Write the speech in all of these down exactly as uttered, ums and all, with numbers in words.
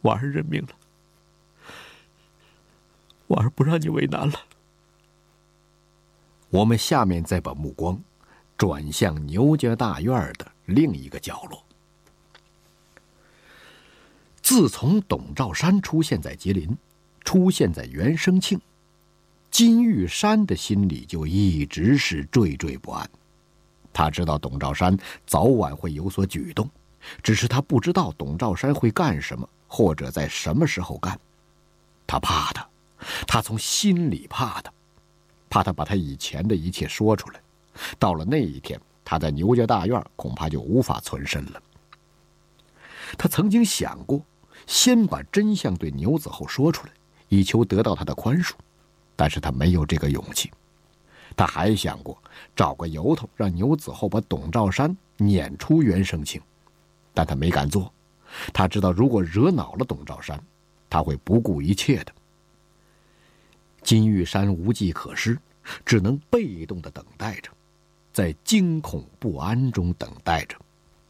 婉儿认命了，婉儿不让你为难了。 我们下面再把目光转向牛家大院的另一个角落。自从董兆山出现在吉林，出现在袁生庆，金玉山的心里就一直是惴惴不安。他知道董兆山早晚会有所举动，只是他不知道董兆山会干什么，或者在什么时候干。他怕他，他从心里怕他，怕他把他以前的一切说出来。到了那一天，他在牛家大院恐怕就无法存身了。他曾经想过先把真相对牛子厚说出来，以求得到他的宽恕，但是他没有这个勇气。他还想过找个由头让牛子厚把董兆山撵出袁生庆，但他没敢做。他知道如果惹恼了董兆山，他会不顾一切的。金玉山无计可施，只能被动地等待着，在惊恐不安中等待着。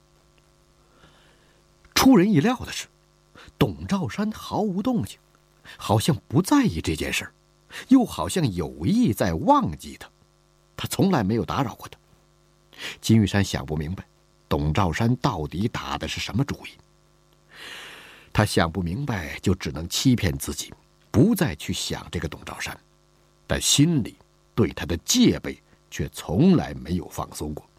出人意料的是，董兆山毫无动静，好像不在意这件事，又好像有意在忘记他。他从来没有打扰过他。金玉山想不明白，董兆山到底打的是什么主意。他想不明白，就只能欺骗自己，不再去想这个董兆山，但心里对他的戒备却从来没有放松过。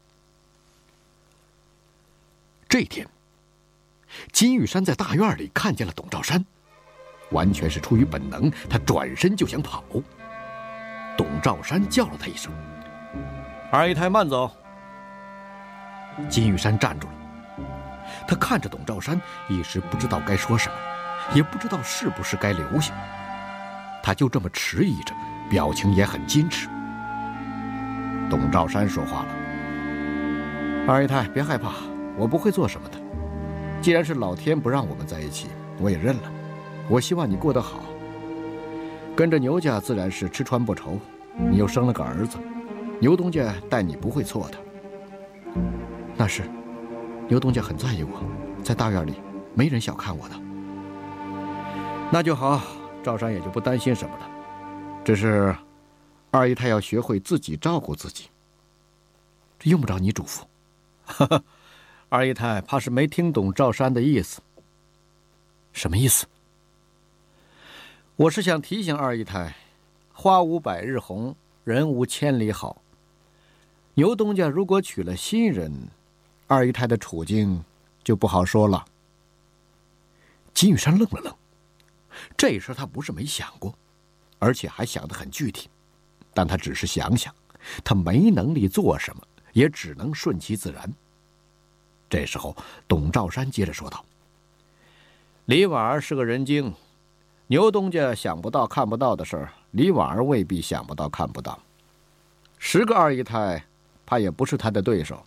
这天，金玉山在大院里看见了董兆山，完全是出于本能，他转身就想跑。董兆山叫了他一声：“ 二姨太慢走。” 金玉山站住了，他看着董兆山，一时不知道该说什么，也不知道是不是该留下。他就这么迟疑着，表情也很矜持。董兆山说话了：“二姨太，别害怕，我不会做什么的。既然是老天不让我们在一起，我也认了。我希望你过得好。跟着牛家自然是吃穿不愁，你又生了个儿子，牛东家待你不会错的。那是，牛东家很在意我，在大院里没人小看我的。那就好，赵山也就不担心什么了。只是二姨太要学会自己照顾自己，这用不着你嘱咐。 哈哈，二姨太怕是没听懂赵山的意思。 什么意思？ 我是想提醒二姨太，花无百日红，人无千里好。牛东家如果娶了新人，二姨太的处境就不好说了。 金玉山愣了愣，这事他不是没想过，而且还想得很具体，但他只是想想，他没能力做什么，也只能顺其自然。这时候，董兆山接着说道：“ 李婉儿是个人精，牛东家想不到看不到的事儿，李婉儿未必想不到看不到。十个二姨太，怕也不是他的对手。”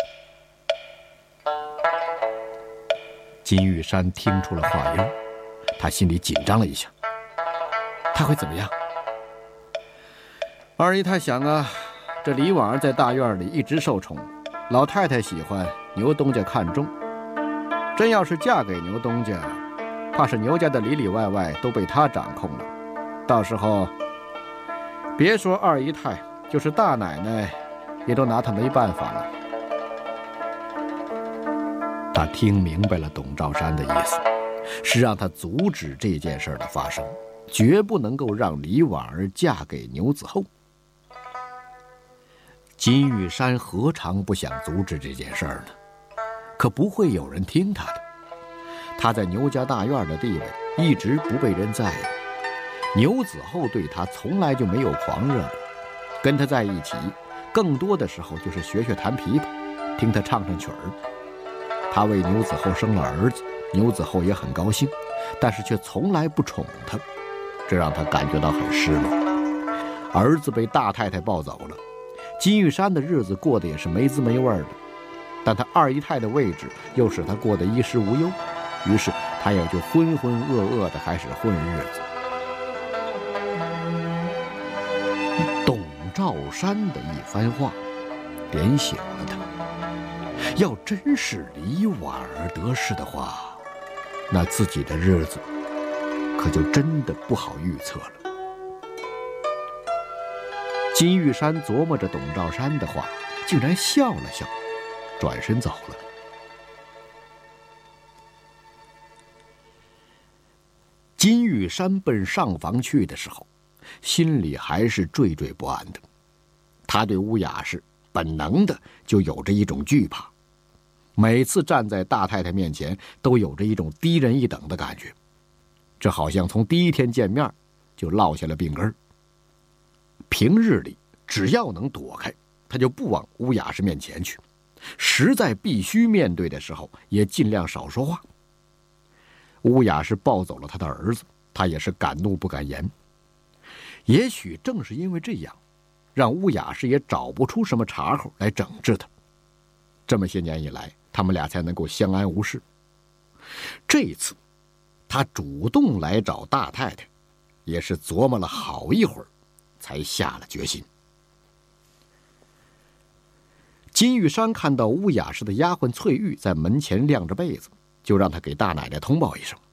金玉山听出了话音，他心里紧张了一下。他会怎么样？ 二姨太想啊，这李婉儿在大院里一直受宠，老太太喜欢，牛东家看中。真要是嫁给牛东家，怕是牛家的里里外外都被他掌控了。到时候，别说二姨太，就是大奶奶，也都拿他没办法了。 他听明白了董兆山的意思，是让他阻止这件事的发生，绝不能够让李婉儿嫁给牛子厚。金玉山何尝不想阻止这件事呢？可不会有人听他的。他在牛家大院的地位一直不被人在意，牛子厚对他从来就没有狂热过，跟他在一起，更多的时候就是学学弹琵琶，听他唱唱曲儿。他为牛子厚生了儿子，牛子厚也很高兴，但是却从来不宠他，这让他感觉到很失落。儿子被大太太抱走了，金玉山的日子过得也是没滋没味的，但他二姨太的位置又使他过得衣食无忧，于是他也就浑浑噩噩地开始混日子。董兆山的一番话点醒了他，要真是李婉儿得势的话， 那自己的日子可就真的不好预测了。金玉山琢磨着董兆山的话，竟然笑了笑，转身走了。金玉山奔上房去的时候，心里还是惴惴不安的。他对乌雅氏本能的就有着一种惧怕，每次站在大太太面前都有着一种低人一等的感觉，这好像从第一天见面就落下了病根。平日里只要能躲开，他就不往乌雅氏面前去，实在必须面对的时候也尽量少说话。乌雅氏抱走了他的儿子，他也是敢怒不敢言。也许正是因为这样，让乌雅氏也找不出什么茬口来整治他。这么些年以来，他们俩才能够相安无事。这一次他主动来找大太太，也是琢磨了好一会儿才下了决心。金玉山看到乌雅氏的丫鬟翠玉在门前晾着被子，就让他给大奶奶通报一声。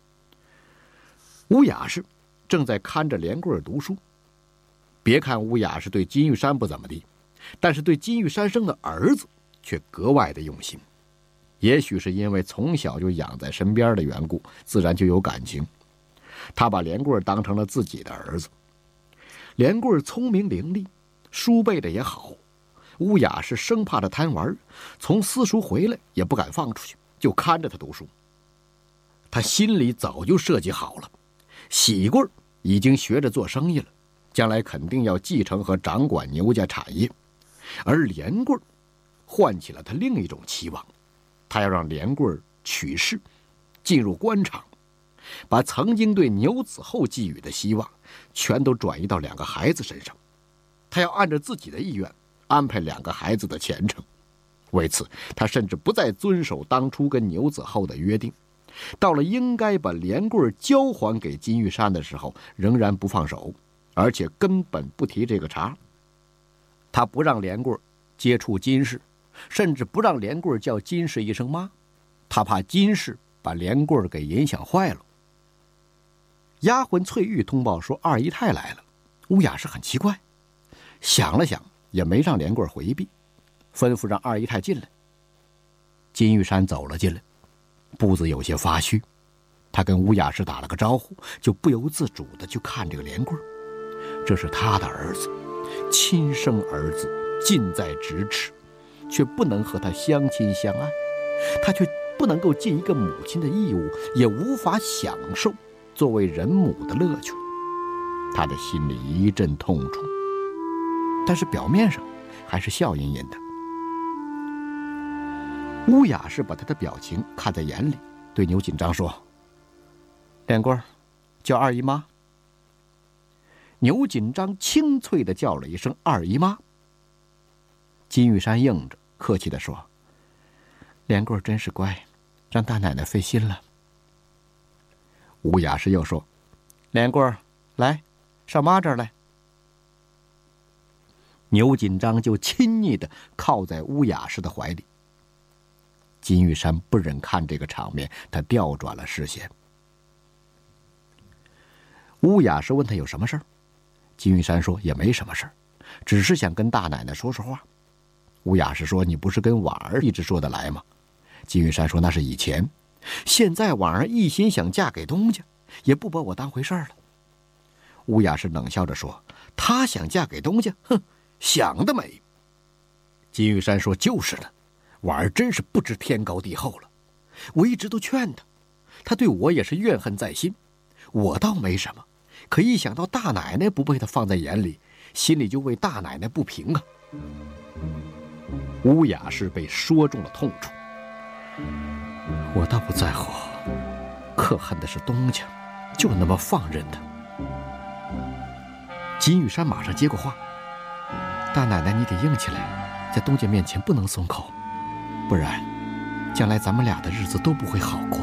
乌雅氏正在看着连贵儿读书。别看乌雅氏对金玉山不怎么地，但是对金玉山生的儿子却格外的用心。也许是因为从小就养在身边的缘故，自然就有感情。他把连贵儿当成了自己的儿子。连贵儿聪明伶俐，书背的也好。乌雅氏生怕他贪玩，从私塾回来也不敢放出去，就看着他读书。他心里早就设计好了，喜贵儿已经学着做生意了，将来肯定要继承和掌管牛家产业，而连贵儿唤起了他另一种期望，他要让连贵儿取士，进入官场，把曾经对牛子厚寄予的希望全都转移到两个孩子身上。他要按照自己的意愿安排两个孩子的前程。为此，他甚至不再遵守当初跟牛子厚的约定，到了应该把连贵儿交还给金玉山的时候，仍然不放手，而且根本不提这个茬。他不让连贵儿接触金氏，甚至不让连贵儿叫金氏一声妈，他怕金氏把连贵儿给影响坏了。丫鬟翠玉通报说二姨太来了。乌雅氏很奇怪，想了想也没让连贵儿回避，吩咐让二姨太进来。金玉山走了进来，步子有些发虚，他跟乌雅氏打了个招呼，就不由自主地去看这个连贵儿。这是他的儿子，亲生儿子，近在咫尺，却不能和他相亲相爱，他却不能够尽一个母亲的义务，也无法享受作为人母的乐趣。他的心里一阵痛楚，但是表面上还是笑吟吟的。乌雅氏把他的表情看在眼里，对牛锦章说：“连贵儿，叫二姨妈。”牛锦章清脆地叫了一声二姨妈。金玉山应着，客气地说：“连贵儿真是乖，让大奶奶费心了。”乌雅氏又说：“连贵儿，来，上妈这儿来。”牛锦章就亲昵地靠在乌雅氏的怀里。金玉山不忍看这个场面，他调转了视线。乌雅氏问他有什么事儿，金玉山说也没什么事儿，只是想跟大奶奶说说话。乌雅氏说：“你不是跟婉儿一直说得来吗？”金玉山说：“那是以前，现在婉儿一心想嫁给东家，也不把我当回事儿了。”乌雅氏冷笑着说：“她想嫁给东家，哼，想得美。”金玉山说：“就是的，婉儿真是不知天高地厚了。我一直都劝她，她对我也是怨恨在心。我倒没什么，可一想到大奶奶不被她放在眼里，心里就为大奶奶不平啊。”乌雅氏被说中了痛处。我倒不在乎，可恨的是东家就那么放任他。金玉山马上接过话：“大奶奶，你得硬起来，在东家面前不能松口，不然将来咱们俩的日子都不会好过。”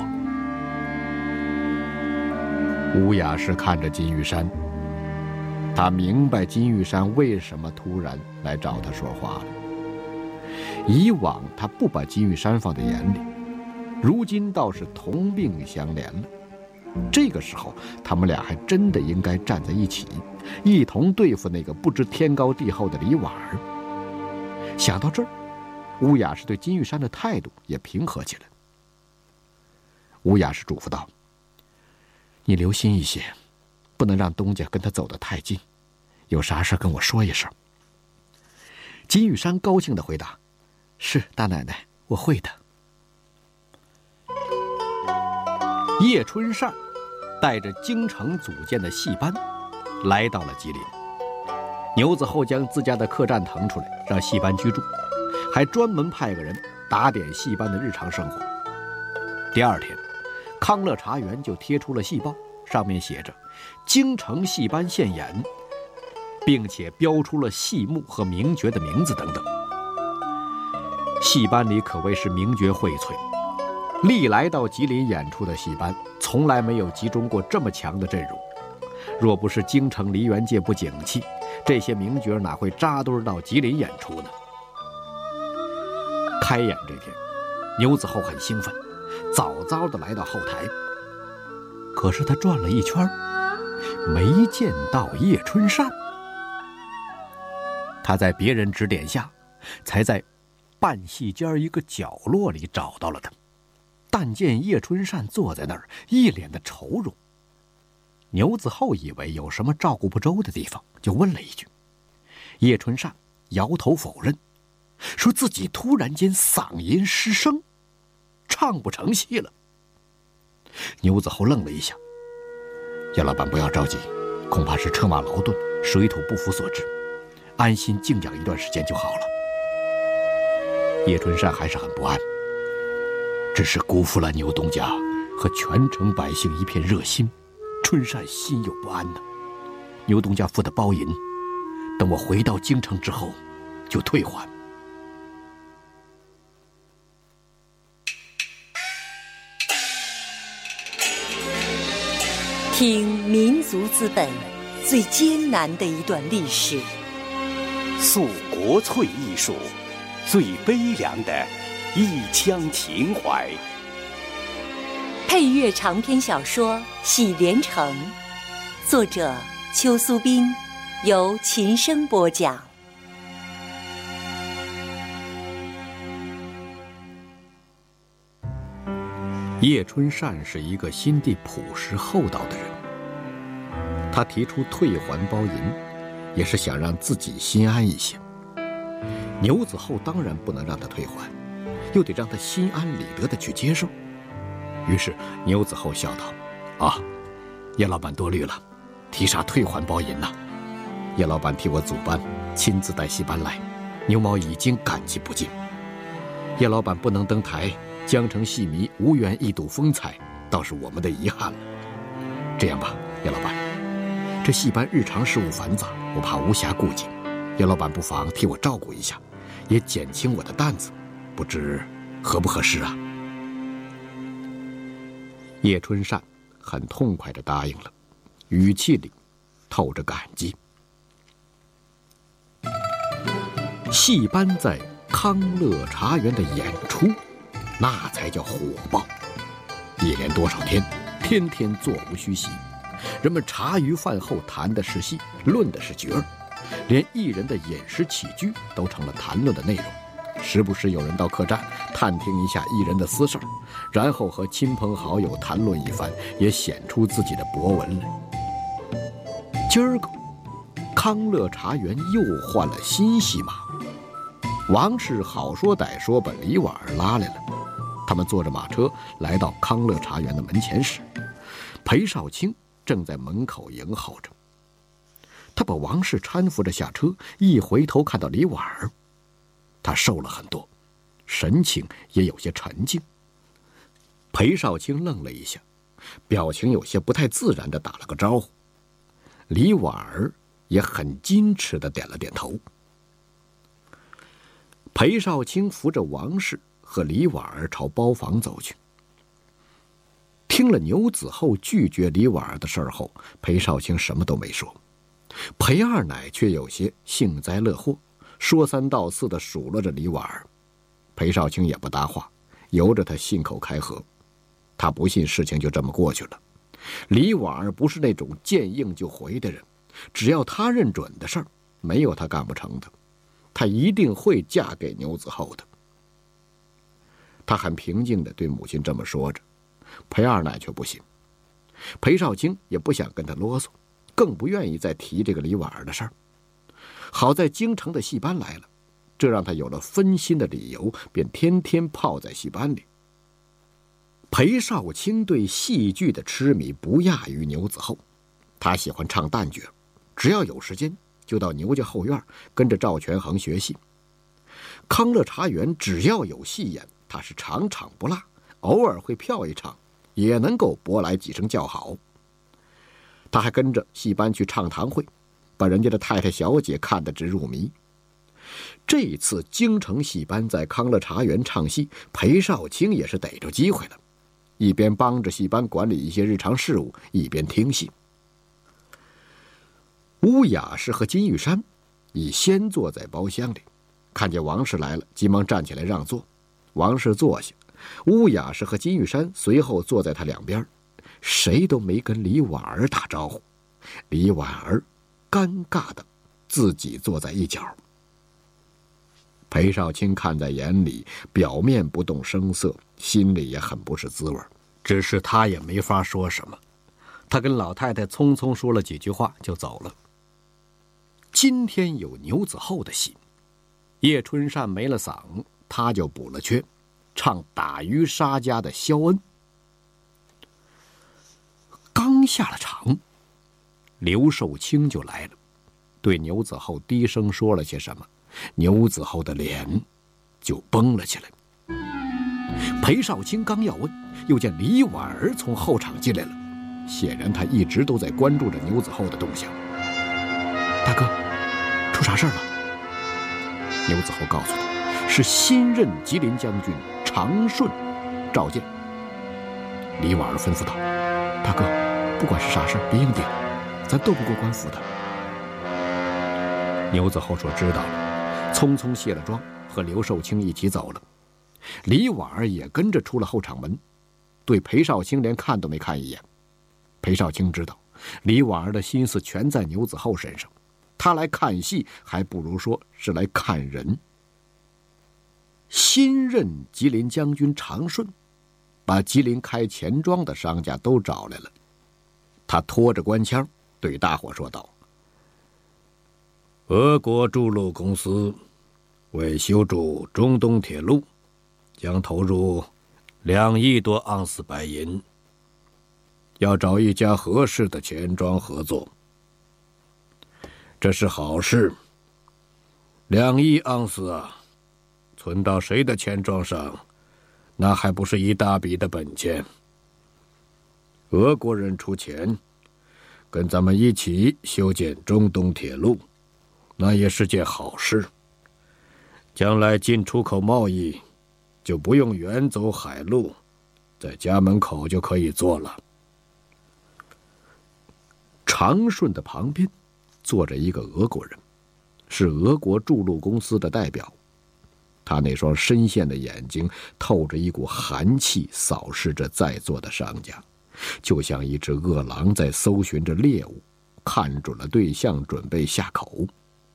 乌雅氏看着金玉山，他明白金玉山为什么突然来找他说话了。以往他不把金玉山放在眼里， 如今倒是同病相怜了。这个时候，他们俩还真的应该站在一起，一同对付那个不知天高地厚的李婉儿。想到这儿，乌雅氏对金玉山的态度也平和起来。乌雅氏嘱咐道：“你留心一些，不能让东家跟他走得太近，有啥事跟我说一声。”金玉山高兴地回答：“是，大奶奶，我会的。”叶春善带着京城组建的戏班来到了吉林。牛子厚将自家的客栈腾出来，让戏班居住，还专门派个人打点戏班的日常生活。第二天，康乐茶园就贴出了戏报，上面写着京城戏班现演，并且标出了戏目和名角的名字等等。戏班里可谓是名角荟萃，历来到吉林演出的戏班从来没有集中过这么强的阵容。若不是京城梨园界不景气，这些名角哪会扎堆到吉林演出呢？开演这天，牛子厚很兴奋，早早地来到后台。可是他转了一圈，没见到叶春善。他在别人指点下，才在半戏间一个角落里找到了他。但见叶春善坐在那儿，一脸的愁容。牛子厚以为有什么照顾不周的地方，就问了一句。叶春善摇头否认，说自己突然间嗓音失声，唱不成戏了。牛子厚愣了一下：“叶老板不要着急，恐怕是车马劳顿、水土不服所致，安心静养一段时间就好了。”叶春善还是很不安，只是辜负了牛东家和全城百姓一片热心，春善心有不安呢。牛东家付的包银，等我回到京城之后就退还。 听民族资本最艰难的一段历史， 诉国粹艺术最悲凉的一腔情怀。 配乐长篇小说《喜连城》，作者邱苏斌，由琴声播讲。 叶春善是一个心地朴实厚道的人，他提出退还包银，也是想让自己心安一些。牛子厚当然不能让他退还，又得让他心安理得地去接受。于是牛子厚笑道：“啊，叶老板多虑了，提啥退还包银呐？叶老板替我组班，亲自带戏班来，牛毛已经感激不尽。叶老板不能登台，江城戏迷无缘一睹风采，倒是我们的遗憾了。这样吧，叶老板，这戏班日常事务繁杂，我怕无暇顾及，叶老板不妨替我照顾一下，也减轻我的担子，不知合不合适啊？”叶春善很痛快地答应了，语气里透着感激。戏班在康乐茶园的演出，那才叫火爆。一连多少天，天天座无虚席，人们茶余饭后谈的是戏，论的是角儿，连艺人的饮食起居都成了谈论的内容。时不时有人到客栈探听一下艺人的私事，然后和亲朋好友谈论一番，也显出自己的博闻来。今儿个康乐茶园又换了新戏码，王氏好说歹说把李婉儿拉来了。他们坐着马车来到康乐茶园的门前时，裴少卿正在门口迎候着。他把王氏搀扶着下车，一回头看到李婉儿，他瘦了很多，神情也有些沉静。裴少卿愣了一下，表情有些不太自然地打了个招呼。李婉儿也很矜持地点了点头。裴少卿扶着王氏和李婉儿朝包房走去。听了牛子厚拒绝李婉儿的事儿后，裴少卿什么都没说。裴二奶却有些幸灾乐祸，说三道四地数落着李婉儿。裴少卿也不搭话， 由着他信口开河。他不信事情就这么过去了。李婉儿不是那种见应就回的人，只要他认准的事儿，没有他干不成的，他一定会嫁给牛子厚的。他很平静地对母亲这么说着，裴二奶却不信。裴少卿也不想跟他啰嗦，更不愿意再提这个李婉儿的事儿。好在京城的戏班来了，这让他有了分心的理由，便天天泡在戏班里。裴少卿对戏剧的痴迷不亚于牛子厚，他喜欢唱旦角，只要有时间就到牛家后院跟着赵全恒学戏。康乐茶园只要有戏演，他是场场不落，偶尔会票一场，也能够博来几声叫好。他还跟着戏班去唱堂会，把人家的太太小姐看得直入迷。这一次京城戏班在康乐茶园唱戏，裴少卿也是逮着机会了，一边帮着戏班管理一些日常事务，一边听戏。乌雅氏和金玉山已先坐在包厢里，看见王氏来了，急忙站起来让座。王氏坐下，乌雅氏和金玉山随后坐在他两边，谁都没跟李婉儿打招呼。李婉儿尴尬的自己坐在一角。裴少卿看在眼里，表面不动声色，心里也很不是滋味，只是他也没法说什么。他跟老太太匆匆说了几句话就走了。今天有牛子厚的戏，叶春善没了嗓，他就补了缺，唱打渔杀家的肖恩。刚下了场，刘寿卿就来了，对牛子厚低声说了些什么，牛子厚的脸就绷了起来。裴少卿刚要问，又见李婉儿从后场进来了，显然他一直都在关注着牛子厚的动向。大哥，出啥事儿了？牛子厚告诉他，是新任吉林将军长顺召见。李婉儿吩咐道：大哥，不管是啥事儿，别应顶，咱斗不过官府的。牛子厚说知道了，匆匆卸了妆，和刘寿卿一起走了。李婉儿也跟着出了后场门，对裴少卿连看都没看一眼。裴少卿知道李婉儿的心思全在牛子厚身上，他来看戏还不如说是来看人。新任吉林将军长顺把吉林开钱庄的商家都找来了，他拖着官腔对大伙说道：俄国筑路公司为修筑中东铁路将投入两亿多盎司白银，要找一家合适的钱庄合作。这是好事，两亿盎司啊，存到谁的钱庄上，那还不是一大笔的本钱。俄国人出钱，跟咱们一起修建中东铁路，那也是件好事。将来进出口贸易就不用远走海路，在家门口就可以做了。长顺的旁边坐着一个俄国人，是俄国筑路公司的代表。他那双深陷的眼睛透着一股寒气，扫视着在座的商家，就像一只饿狼在搜寻着猎物，看准了对象准备下口。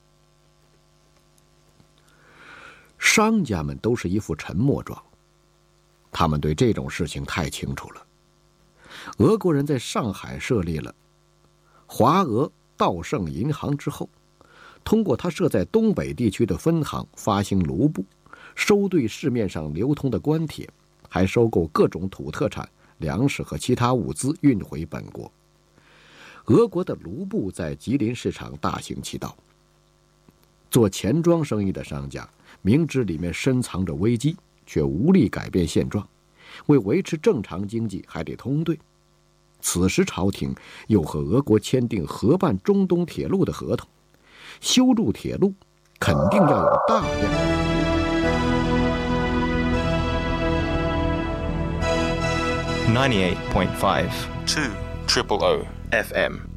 商家们都是一副沉默状，他们对这种事情太清楚了。俄国人在上海设立了华俄道盛银行之后，通过他设在东北地区的分行发行卢布，收兑市面上流通的官铁，还收购各种土特产、粮食和其他物资运回本国。俄国的卢布在吉林市场大行其道。做钱庄生意的商家明知里面深藏着危机，却无力改变现状，为维持正常经济还得通兑。此时朝廷又和俄国签订合办中东铁路的合同，修筑铁路肯定要有大量的 ninety-eight point five two triple O F M